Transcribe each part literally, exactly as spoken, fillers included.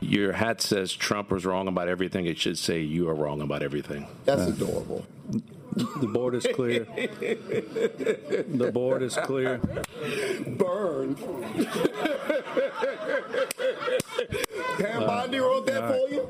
Your hat says Trump was wrong about everything. It should say you are wrong about everything. That's uh, adorable. The board is clear. The board is clear. Burned. Pam uh, Bondi wrote that uh, for you?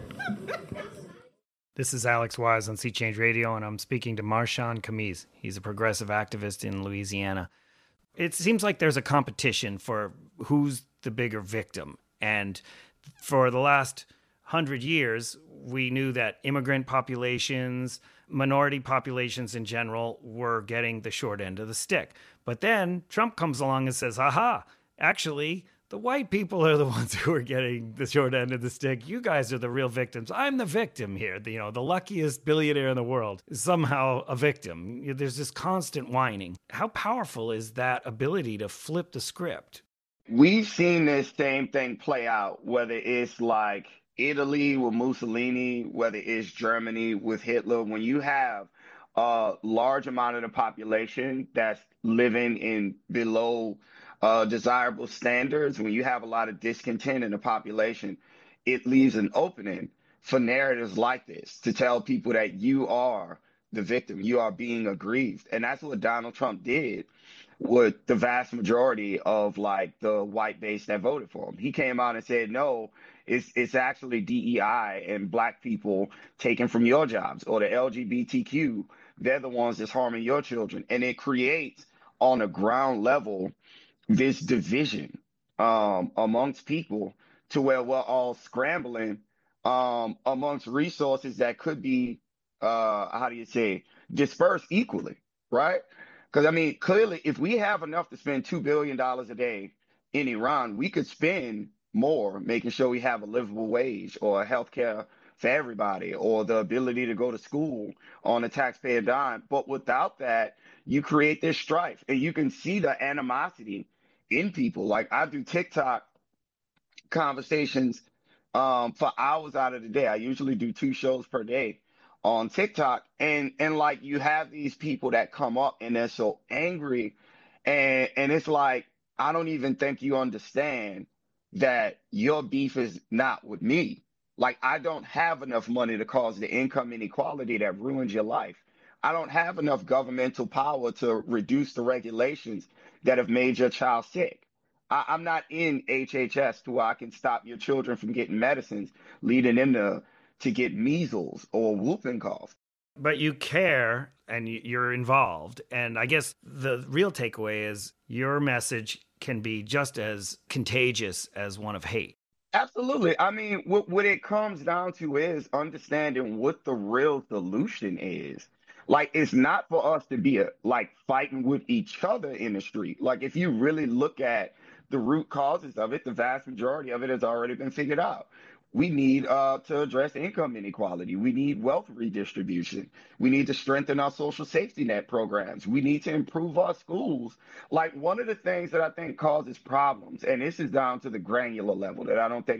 This is Alex Wise on Sea Change Radio, and I'm speaking to Marshawn Khamis. He's a progressive activist in Louisiana. It seems like there's a competition for who's the bigger victim. And for the last hundred years, we knew that immigrant populations, minority populations in general, were getting the short end of the stick. But then Trump comes along and says, aha, actually, the white people are the ones who are getting the short end of the stick. You guys are the real victims. I'm the victim here. The, you know, the luckiest billionaire in the world is somehow a victim. There's this constant whining. How powerful is that ability to flip the script? We've seen this same thing play out, whether it's like Italy with Mussolini, whether it's Germany with Hitler. When you have a large amount of the population that's living in below uh, desirable standards, when you have a lot of discontent in the population, it leaves an opening for narratives like this to tell people that you are the victim, you are being aggrieved. And that's what Donald Trump did with the vast majority of like the white base that voted for him. He came out and said, no, it's it's actually D E I and black people taken from your jobs, or the L G B T Q. They're the ones that's harming your children. And it creates on a ground level this division um, amongst people to where we're all scrambling um, amongst resources that could be, uh, how do you say, dispersed equally, right? Because, I mean, clearly, if we have enough to spend two billion dollars a day in Iran, we could spend more making sure we have a livable wage or health care for everybody, or the ability to go to school on a taxpayer dime. But without that, you create this strife, and you can see the animosity in people. Like, I do TikTok conversations um, for hours out of the day. I usually do two shows per day on TikTok, and and like you have these people that come up and they're so angry, and and it's like, I don't even think you understand that your beef is not with me. Like, I don't have enough money to cause the income inequality that ruins your life. I don't have enough governmental power to reduce the regulations that have made your child sick. I, I'm not in H H S to where I can stop your children from getting medicines, leading them to to get measles or whooping cough. But you care and you're involved. And I guess the real takeaway is your message can be just as contagious as one of hate. Absolutely. I mean, what, what it comes down to is understanding what the real solution is. Like, it's not for us to be a, like fighting with each other in the street. Like, if you really look at the root causes of it, the vast majority of it has already been figured out. We need uh, to address income inequality. We need wealth redistribution. We need to strengthen our social safety net programs. We need to improve our schools. Like, one of the things that I think causes problems, and this is down to the granular level that I don't think